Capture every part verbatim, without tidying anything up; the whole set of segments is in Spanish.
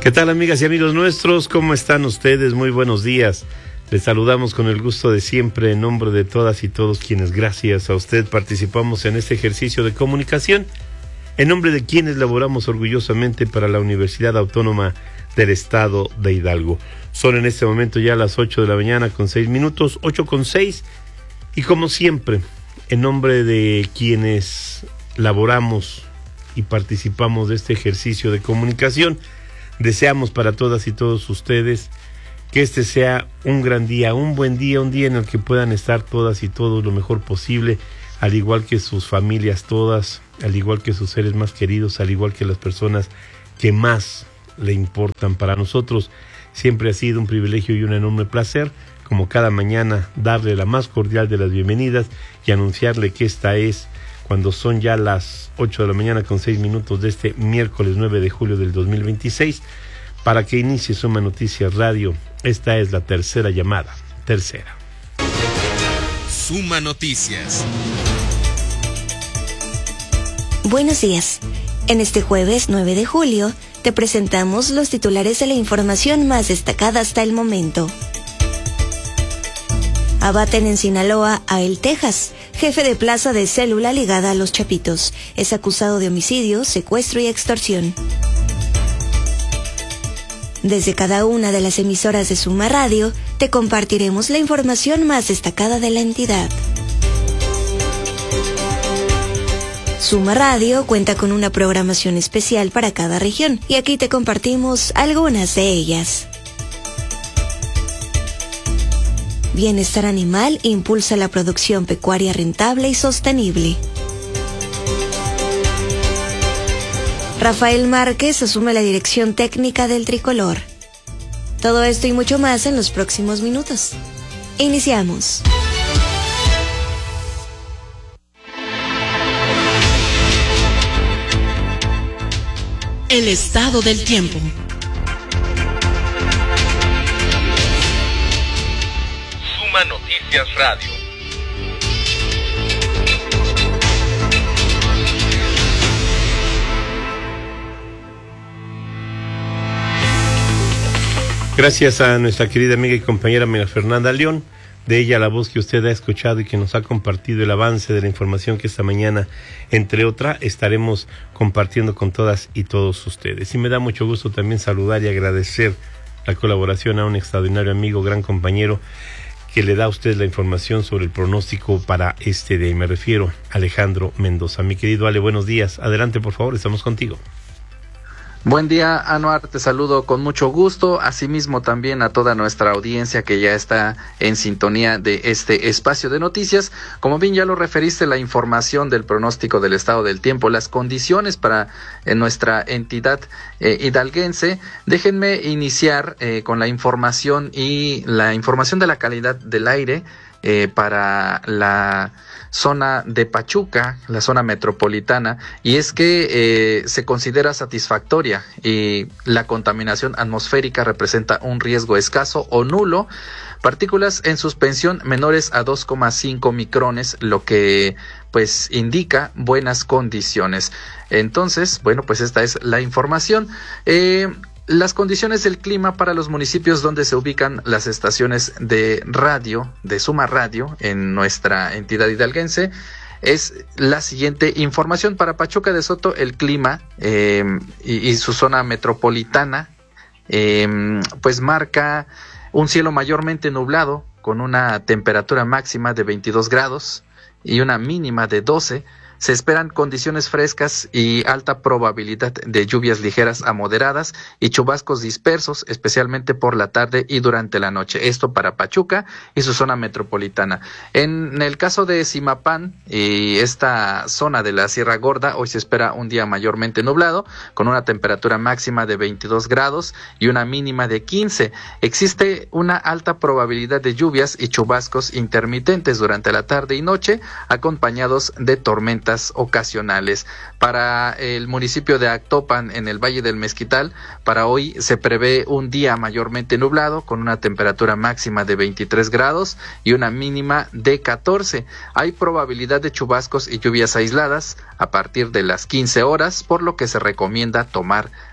¿Qué tal, amigas y amigos nuestros? ¿Cómo están ustedes? Muy buenos días. Les saludamos con el gusto de siempre en nombre de todas y todos quienes gracias a usted participamos en este ejercicio de comunicación, en nombre de quienes laboramos orgullosamente para la Universidad Autónoma del Estado de Hidalgo. Son en este momento ya las ocho de la mañana con seis minutos, ocho con seis, y como siempre, en nombre de quienes laboramos y participamos de este ejercicio de comunicación, deseamos para todas y todos ustedes que este sea un gran día, un buen día, un día en el que puedan estar todas y todos lo mejor posible, al igual que sus familias todas, al igual que sus seres más queridos, al igual que las personas que más le importan. Para nosotros siempre ha sido un privilegio y un enorme placer, como cada mañana, darle la más cordial de las bienvenidas y anunciarle que esta es, cuando son ya las ocho de la mañana con seis minutos de este miércoles nueve de julio del dos mil veintiséis, para que inicie Suma Noticias Radio. Esta es la tercera llamada, tercera. Suma Noticias. Buenos días. En este jueves nueve de julio, te presentamos los titulares de la información más destacada hasta el momento. Abaten en Sinaloa a El Texas, jefe de plaza de célula ligada a los Chapitos. Es acusado de homicidio, secuestro y extorsión. Desde cada una de las emisoras de Suma Radio, te compartiremos la información más destacada de la entidad. Suma Radio cuenta con una programación especial para cada región, y aquí te compartimos algunas de ellas. Bienestar Animal impulsa la producción pecuaria rentable y sostenible. Rafael Márquez asume la dirección técnica del Tricolor. Todo esto y mucho más en los próximos minutos. Iniciamos. El estado del tiempo. Suma Noticias Radio. Gracias a nuestra querida amiga y compañera María Fernanda León, de ella la voz que usted ha escuchado y que nos ha compartido el avance de la información que esta mañana, entre otras, estaremos compartiendo con todas y todos ustedes. Y me da mucho gusto también saludar y agradecer la colaboración a un extraordinario amigo, gran compañero, que le da a usted la información sobre el pronóstico para este día. Y me refiero a Alejandro Mendoza. Mi querido Ale, buenos días. Adelante, por favor, estamos contigo. Buen día, Anuar, te saludo con mucho gusto, asimismo también a toda nuestra audiencia que ya está en sintonía de este espacio de noticias. Como bien ya lo referiste, la información del pronóstico del estado del tiempo, las condiciones para eh, nuestra entidad eh, hidalguense. Déjenme iniciar eh, con la información y la información de la calidad del aire eh, para la zona de Pachuca, la zona metropolitana, y es que eh, se considera satisfactoria y la contaminación atmosférica representa un riesgo escaso o nulo, partículas en suspensión menores a dos coma cinco micrones, lo que pues indica buenas condiciones. Entonces, bueno, pues esta es la información. Eh, Las condiciones del clima para los municipios donde se ubican las estaciones de radio, de Suma Radio, en nuestra entidad hidalguense, es la siguiente información. Para Pachuca de Soto, el clima eh, y, y su zona metropolitana, eh, pues marca un cielo mayormente nublado, con una temperatura máxima de veintidós grados y una mínima de doce. Se esperan condiciones frescas y alta probabilidad de lluvias ligeras a moderadas y chubascos dispersos, especialmente por la tarde y durante la noche. Esto para Pachuca y su zona metropolitana. En el caso de Zimapán y esta zona de la Sierra Gorda, hoy se espera un día mayormente nublado, con una temperatura máxima de veintidós grados y una mínima de quince. Existe una alta probabilidad de lluvias y chubascos intermitentes durante la tarde y noche, acompañados de tormentas ocasionales. Para el municipio de Actopan, en el Valle del Mezquital, para hoy se prevé un día mayormente nublado, con una temperatura máxima de veintitrés grados y una mínima de catorce. Hay probabilidad de chubascos y lluvias aisladas a partir de las quince horas, por lo que se recomienda tomar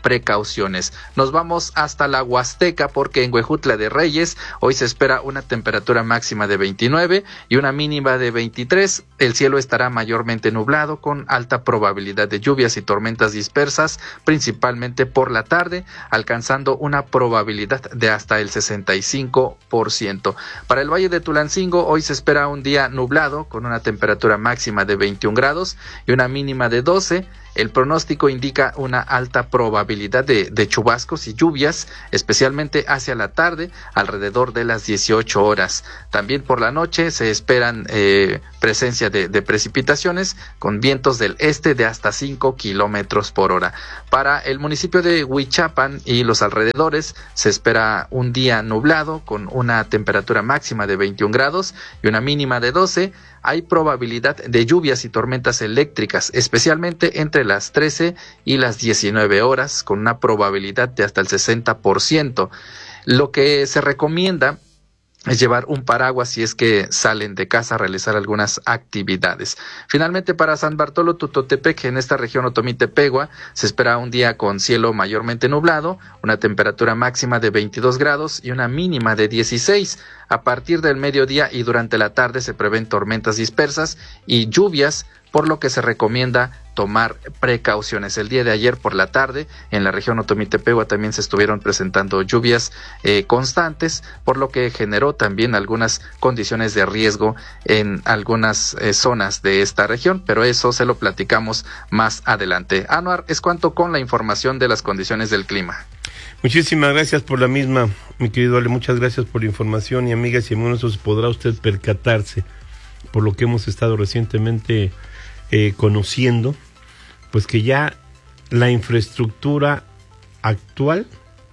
precauciones. Nos vamos hasta la Huasteca porque en Huejutla de Reyes hoy se espera una temperatura máxima de veintinueve y una mínima de veintitrés. El cielo estará mayormente nublado con alta probabilidad de lluvias y tormentas dispersas, principalmente por la tarde, alcanzando una probabilidad de hasta el sesenta y cinco por ciento. Para el Valle de Tulancingo hoy se espera un día nublado con una temperatura máxima de veintiún grados y una mínima de doce. El pronóstico indica una alta probabilidad de, de chubascos y lluvias, especialmente hacia la tarde, alrededor de las dieciocho horas. También por la noche se esperan eh, presencia de, de precipitaciones con vientos del este de hasta cinco kilómetros por hora. Para el municipio de Huichapan y los alrededores se espera un día nublado con una temperatura máxima de veintiún grados y una mínima de doce. Hay probabilidad de lluvias y tormentas eléctricas, especialmente entre las trece y las diecinueve horas, con una probabilidad de hasta el sesenta por ciento. Lo que se recomienda es llevar un paraguas si es que salen de casa a realizar algunas actividades. Finalmente, para San Bartolo Tutotepec, en esta región Otomí-Tepegua, se espera un día con cielo mayormente nublado, una temperatura máxima de veintidós grados y una mínima de dieciséis. A partir del mediodía y durante la tarde se prevén tormentas dispersas y lluvias, por lo que se recomienda tomar precauciones. El día de ayer por la tarde en la región Otomí-Tepegua también se estuvieron presentando lluvias eh, constantes, por lo que generó también algunas condiciones de riesgo en algunas eh, zonas de esta región, pero eso se lo platicamos más adelante. Anuar, es cuanto con la información de las condiciones del clima. Muchísimas gracias por la misma, mi querido Ale, muchas gracias por la información y amigas y amigos, podrá usted percatarse por lo que hemos estado recientemente eh, conociendo, pues que ya la infraestructura actual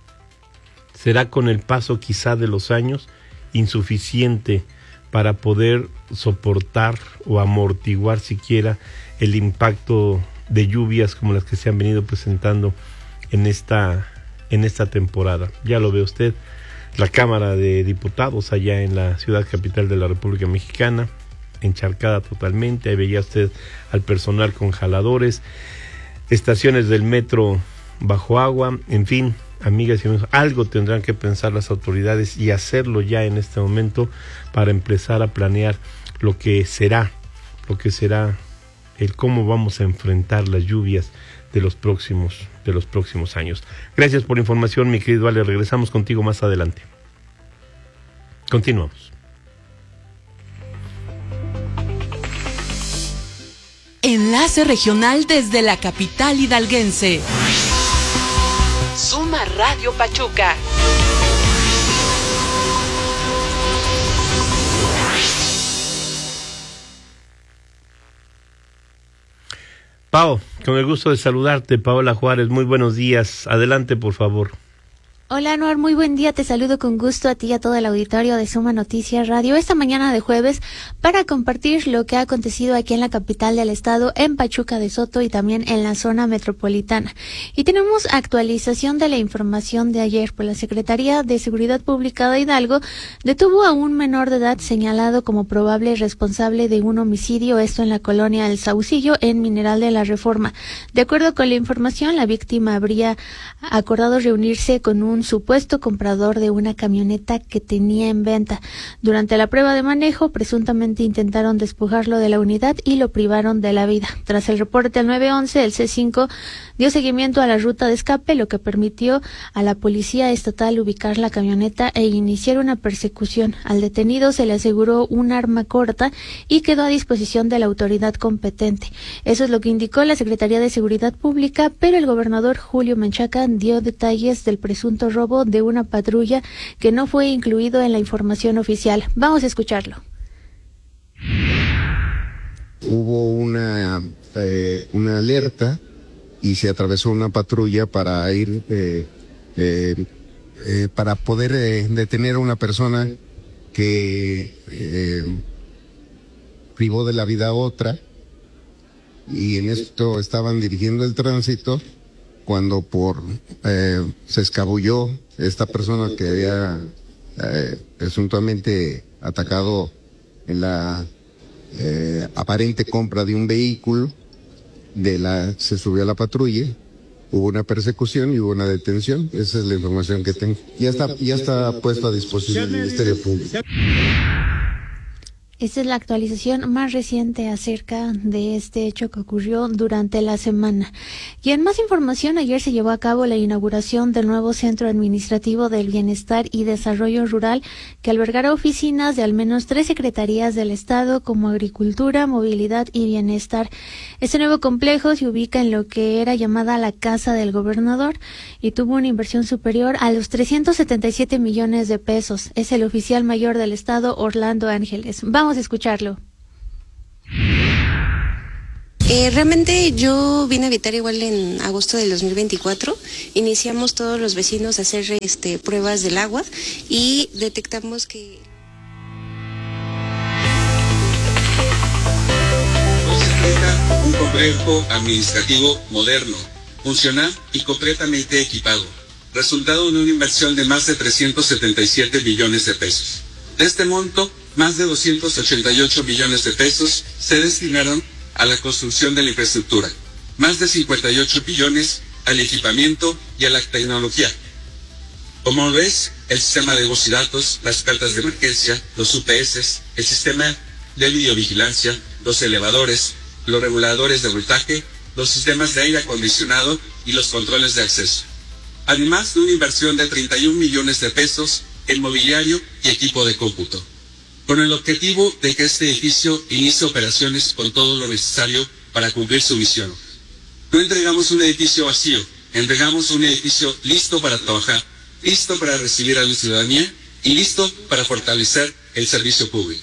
será con el paso quizá de los años insuficiente para poder soportar o amortiguar siquiera el impacto de lluvias como las que se han venido presentando en esta en esta temporada. Ya lo ve usted, la Cámara de Diputados allá en la ciudad capital de la República Mexicana, encharcada totalmente. Ahí veía usted al personal con jaladores, estaciones del metro bajo agua, en fin, amigas y amigos, algo tendrán que pensar las autoridades y hacerlo ya en este momento para empezar a planear lo que será, lo que será el cómo vamos a enfrentar las lluvias de los próximos de los próximos años. Gracias por la información, mi querido Ale. Regresamos contigo más adelante. Continuamos. Enlace regional desde la capital hidalguense. Suma Radio Pachuca. Pao, con el gusto de saludarte, Paola Juárez, muy buenos días. Adelante, por favor. Hola, Anuar, muy buen día. Te saludo con gusto a ti y a todo el auditorio de Suma Noticias Radio esta mañana de jueves para compartir lo que ha acontecido aquí en la capital del estado, en Pachuca de Soto y también en la zona metropolitana. Y tenemos actualización de la información de ayer, pues la Secretaría de Seguridad Pública de Hidalgo detuvo a un menor de edad señalado como probable responsable de un homicidio, esto en la colonia El Saucillo, en Mineral de la Reforma. De acuerdo con la información, la víctima habría acordado reunirse con un supuesto comprador de una camioneta que tenía en venta. Durante la prueba de manejo, presuntamente intentaron despojarlo de la unidad y lo privaron de la vida. Tras el reporte al nueve once, el C cinco dio seguimiento a la ruta de escape, lo que permitió a la policía estatal ubicar la camioneta e iniciar una persecución. Al detenido se le aseguró un arma corta y quedó a disposición de la autoridad competente. Eso es lo que indicó la Secretaría de Seguridad Pública, pero el gobernador Julio Menchaca dio detalles del presunto robo de una patrulla que no fue incluido en la información oficial. Vamos a escucharlo. Hubo una, eh, una alerta y se atravesó una patrulla para ir, eh, eh, eh, para poder eh, detener a una persona que eh, privó de la vida a otra, y en esto estaban dirigiendo el tránsito cuando por eh, se escabulló esta persona que había eh, presuntamente atacado en la eh, aparente compra de un vehículo. De la se subió a la patrulla hubo una persecución y hubo una detención. Esa es la información que tengo. Ya está, ya está puesto a disposición del Ministerio Público. Esta es la actualización más reciente acerca de este hecho que ocurrió durante la semana. Y en más información, ayer se llevó a cabo la inauguración del nuevo Centro Administrativo del Bienestar y Desarrollo Rural, que albergará oficinas de al menos tres secretarías del Estado como Agricultura, Movilidad y Bienestar. Este nuevo complejo se ubica en lo que era llamada la Casa del Gobernador y tuvo una inversión superior a los trescientos setenta y siete millones de pesos. Es el oficial mayor del Estado, Orlando Ángeles. Vamos a escucharlo. Eh, realmente yo vine a Vitara igual en agosto del dos mil veinticuatro. Iniciamos todos los vecinos a hacer este, pruebas del agua y detectamos que... Se trata un complejo administrativo moderno, funcional y completamente equipado, resultado de una inversión de más de trescientos setenta y siete millones de pesos. De este monto, más de doscientos ochenta y ocho millones de pesos se destinaron a la construcción de la infraestructura, más de cincuenta y ocho millones al equipamiento y a la tecnología. Como ves, el sistema de voz y datos, las cartas de emergencia, los U P S, el sistema de videovigilancia, los elevadores, los reguladores de voltaje, los sistemas de aire acondicionado y los controles de acceso. Además de una inversión de treinta y un millones de pesos en mobiliario y equipo de cómputo, con el objetivo de que este edificio inicie operaciones con todo lo necesario para cumplir su misión. No entregamos un edificio vacío, entregamos un edificio listo para trabajar, listo para recibir a la ciudadanía y listo para fortalecer el servicio público.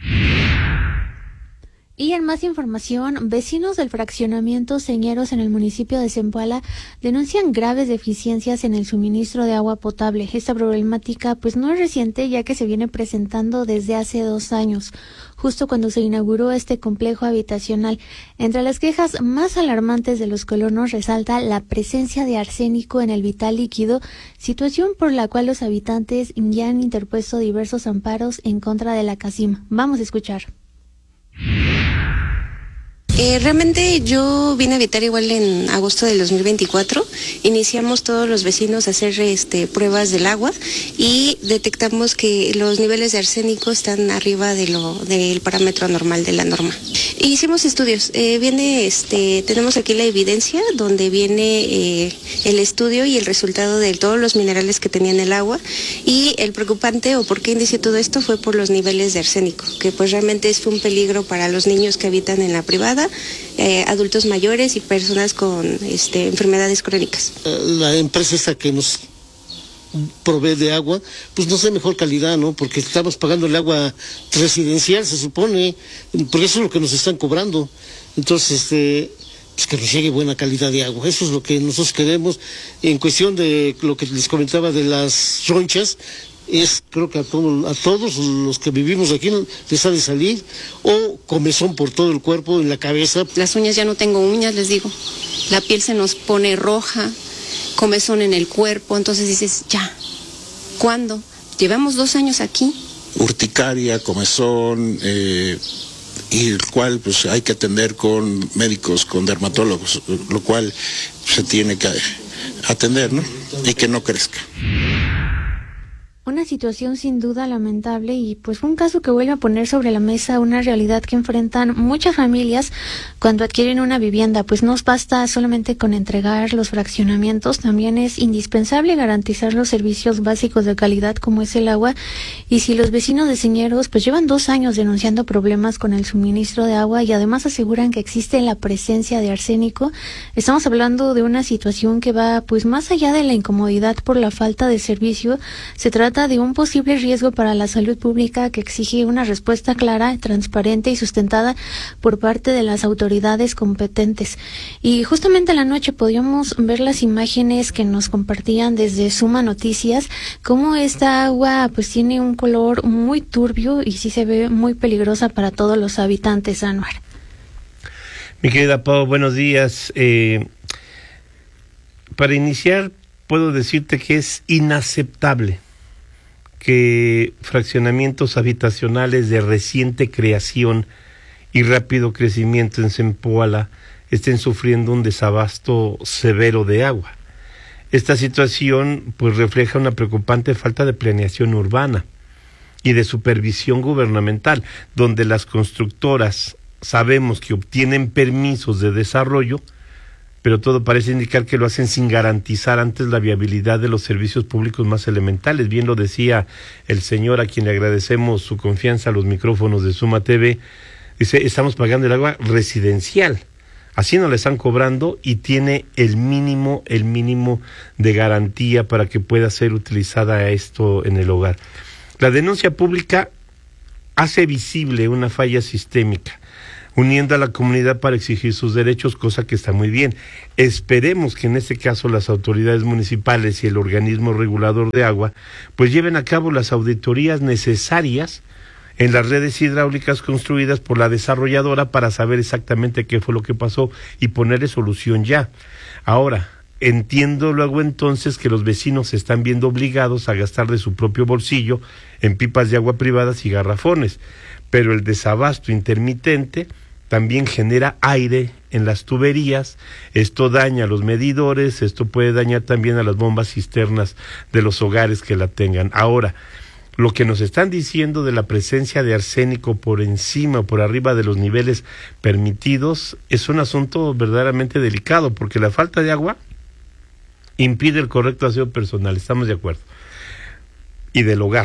Y en más información, vecinos del fraccionamiento Señeros en el municipio de Zempoala denuncian graves deficiencias en el suministro de agua potable. Esta problemática pues no es reciente, ya que se viene presentando desde hace dos años, justo cuando se inauguró este complejo habitacional. Entre las quejas más alarmantes de los colonos resalta la presencia de arsénico en el vital líquido, situación por la cual los habitantes ya han interpuesto diversos amparos en contra de la CACIM. Vamos a escuchar. Eh, realmente yo vine a Vitara igual en agosto del dos mil veinticuatro. Iniciamos todos los vecinos a hacer este, pruebas del agua y detectamos que los niveles de arsénico están arriba de lo del parámetro normal de la norma. Hicimos estudios. Eh, viene, este, tenemos aquí la evidencia donde viene eh, el estudio y el resultado de todos los minerales que tenía en el agua, y el preocupante o por qué indició todo esto fue por los niveles de arsénico, que pues realmente es un peligro para los niños que habitan en la privada, Eh, adultos mayores y personas con este, enfermedades crónicas. La empresa esta que nos provee de agua, pues no sé, mejor calidad, ¿no? Porque estamos pagando el agua residencial, se supone, porque eso es lo que nos están cobrando. Entonces, este, pues que nos llegue buena calidad de agua, eso es lo que nosotros queremos. En cuestión de lo que les comentaba de las ronchas, es creo que a, todo, a todos los que vivimos aquí les ha de salir o comezón por todo el cuerpo, en la cabeza. Las uñas, ya no tengo uñas, les digo. La piel se nos pone roja, comezón en el cuerpo, entonces dices, ya, ¿cuándo? Llevamos dos años aquí. Urticaria, comezón, eh, y el cual pues hay que atender con médicos, con dermatólogos, lo cual se tiene que atender, ¿no? Y que no crezca. Una situación sin duda lamentable y pues un caso que vuelve a poner sobre la mesa una realidad que enfrentan muchas familias cuando adquieren una vivienda. Pues no basta solamente con entregar los fraccionamientos, también es indispensable garantizar los servicios básicos de calidad como es el agua. Y si los vecinos de Señeros pues llevan dos años denunciando problemas con el suministro de agua y además aseguran que existe la presencia de arsénico, estamos hablando de una situación que va pues más allá de la incomodidad por la falta de servicio. Se trata de un posible riesgo para la salud pública que exige una respuesta clara, transparente y sustentada por parte de las autoridades competentes. Y justamente en la noche podíamos ver las imágenes que nos compartían desde Suma Noticias, cómo esta agua pues tiene un color muy turbio y sí se ve muy peligrosa para todos los habitantes, Anuar. Mi querida Pau, buenos días. Eh, para iniciar, puedo decirte que es inaceptable que fraccionamientos habitacionales de reciente creación y rápido crecimiento en Zempoala estén sufriendo un desabasto severo de agua. Esta situación pues refleja una preocupante falta de planeación urbana y de supervisión gubernamental, donde las constructoras sabemos que obtienen permisos de desarrollo, pero todo parece indicar que lo hacen sin garantizar antes la viabilidad de los servicios públicos más elementales. Bien lo decía el señor a quien le agradecemos su confianza a los micrófonos de Suma T V, dice, estamos pagando el agua residencial, así nos la están cobrando y tiene el mínimo, el mínimo de garantía para que pueda ser utilizada esto en el hogar. La denuncia pública hace visible una falla sistémica, uniendo a la comunidad para exigir sus derechos, cosa que está muy bien. Esperemos que en este caso las autoridades municipales y el organismo regulador de agua pues lleven a cabo las auditorías necesarias en las redes hidráulicas construidas por la desarrolladora para saber exactamente qué fue lo que pasó y ponerle solución ya. Ahora, entiendo luego entonces que los vecinos se están viendo obligados a gastar de su propio bolsillo en pipas de agua privadas y garrafones, pero el desabasto intermitente también genera aire en las tuberías, esto daña a los medidores, esto puede dañar también a las bombas cisternas de los hogares que la tengan. Ahora, lo que nos están diciendo de la presencia de arsénico por encima o por arriba de los niveles permitidos es un asunto verdaderamente delicado, porque la falta de agua impide el correcto aseo personal, estamos de acuerdo, y del hogar,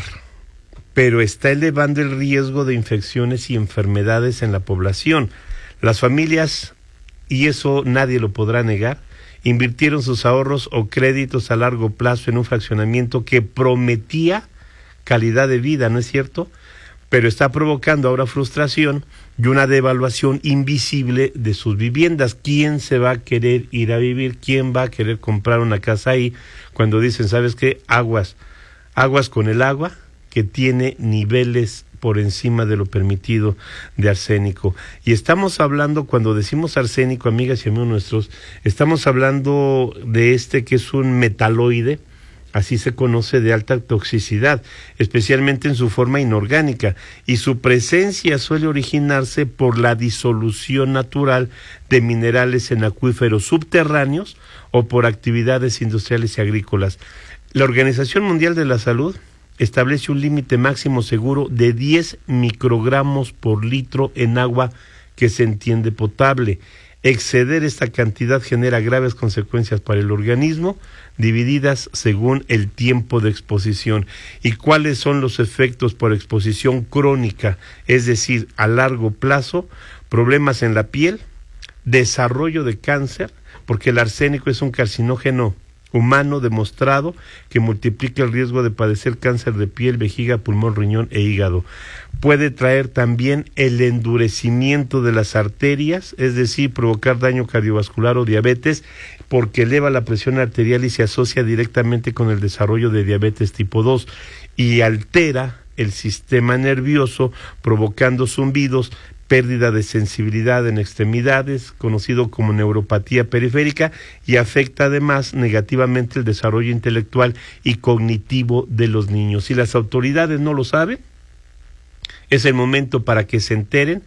pero está elevando el riesgo de infecciones y enfermedades en la población. Las familias, y eso nadie lo podrá negar, invirtieron sus ahorros o créditos a largo plazo en un fraccionamiento que prometía calidad de vida, ¿no es cierto? Pero está provocando ahora frustración y una devaluación invisible de sus viviendas. ¿Quién se va a querer ir a vivir? ¿Quién va a querer comprar una casa ahí cuando dicen, ¿sabes qué? Aguas, aguas con el agua que tiene niveles por encima de lo permitido de arsénico? Y estamos hablando, cuando decimos arsénico, amigas y amigos nuestros, estamos hablando de este que es un metaloide, así se conoce, de alta toxicidad, especialmente en su forma inorgánica, y su presencia suele originarse por la disolución natural de minerales en acuíferos subterráneos o por actividades industriales y agrícolas. La Organización Mundial de la Salud establece un límite máximo seguro de diez microgramos por litro en agua que se entiende potable. Exceder esta cantidad genera graves consecuencias para el organismo, divididas según el tiempo de exposición. ¿Y cuáles son los efectos por exposición crónica? Es decir, a largo plazo, problemas en la piel, desarrollo de cáncer, porque el arsénico es un carcinógeno humano demostrado que multiplica el riesgo de padecer cáncer de piel, vejiga, pulmón, riñón e hígado. Puede traer también el endurecimiento de las arterias, es decir, provocar daño cardiovascular o diabetes, porque eleva la presión arterial y se asocia directamente con el desarrollo de diabetes tipo dos y altera el sistema nervioso, provocando zumbidos, pérdida de sensibilidad en extremidades, conocido como neuropatía periférica, y afecta además negativamente el desarrollo intelectual y cognitivo de los niños. Si las autoridades no lo saben, es el momento para que se enteren,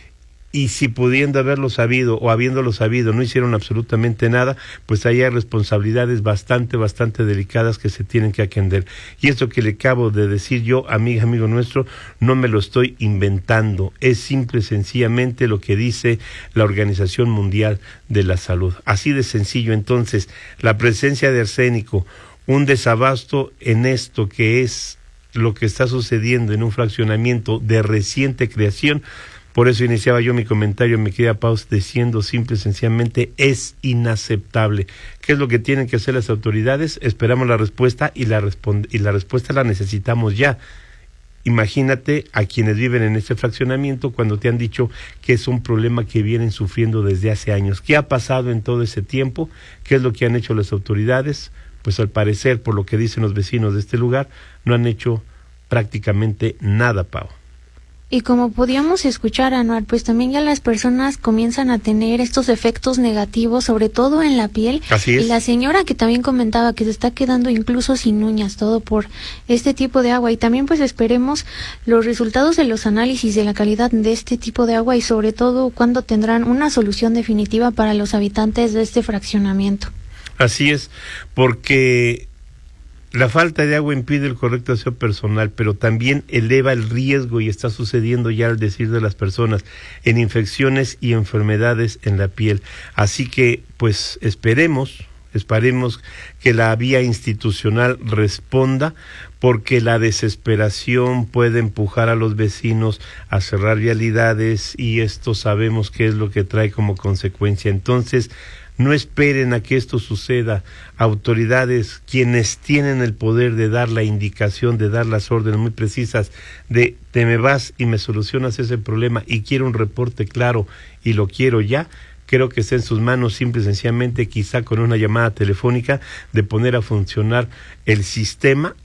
y si pudiendo haberlo sabido o habiéndolo sabido no hicieron absolutamente nada, pues ahí hay responsabilidades bastante, bastante delicadas que se tienen que atender. Y esto que le acabo de decir yo, amiga, amigo nuestro, no me lo estoy inventando, es simple y sencillamente lo que dice la Organización Mundial de la Salud. Así de sencillo. Entonces, la presencia de arsénico, un desabasto en esto que es lo que está sucediendo en un fraccionamiento de reciente creación. Por eso iniciaba yo mi comentario, mi querida Paus, diciendo simple y sencillamente es inaceptable. ¿Qué es lo que tienen que hacer las autoridades? Esperamos la respuesta y la, respond- y la respuesta la necesitamos ya. Imagínate a quienes viven en este fraccionamiento cuando te han dicho que es un problema que vienen sufriendo desde hace años. ¿Qué ha pasado en todo ese tiempo? ¿Qué es lo que han hecho las autoridades? Pues al parecer, por lo que dicen los vecinos de este lugar, no han hecho prácticamente nada, Pau. Y como podíamos escuchar, Anuar, pues también ya las personas comienzan a tener estos efectos negativos, sobre todo en la piel. Así es. Y la señora que también comentaba que se está quedando incluso sin uñas, todo por este tipo de agua. Y también pues esperemos los resultados de los análisis de la calidad de este tipo de agua y sobre todo cuándo tendrán una solución definitiva para los habitantes de este fraccionamiento. Así es, porque la falta de agua impide el correcto aseo personal, pero también eleva el riesgo, y está sucediendo ya al decir de las personas, en infecciones y enfermedades en la piel. Así que, pues, esperemos, esperemos que la vía institucional responda, porque la desesperación puede empujar a los vecinos a cerrar vialidades, y esto sabemos qué es lo que trae como consecuencia. Entonces, no esperen a que esto suceda. Autoridades, quienes tienen el poder de dar la indicación, de dar las órdenes muy precisas, de te me vas y me solucionas ese problema y quiero un reporte claro y lo quiero ya, creo que está en sus manos, simple y sencillamente, quizá con una llamada telefónica, de poner a funcionar el sistema